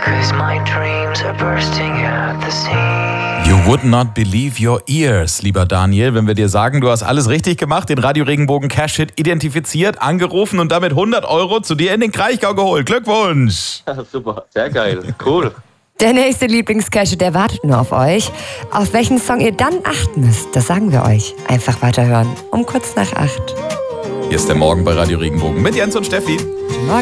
'cause my dreams are bursting at the seams. You would not believe your ears, lieber Daniel, wenn wir dir sagen, du hast alles richtig gemacht, den Radio Regenbogen Cash-Hit identifiziert, angerufen und damit 100 € zu dir in den Kraichgau geholt. Glückwunsch! Super, sehr geil, cool. Der nächste Lieblings-Cash, der wartet nur auf euch. Auf welchen Song ihr dann achten müsst, das sagen wir euch. Einfach weiterhören, um kurz nach 8. Hier ist der Morgen bei Radio Regenbogen mit Jens und Steffi. Morgen.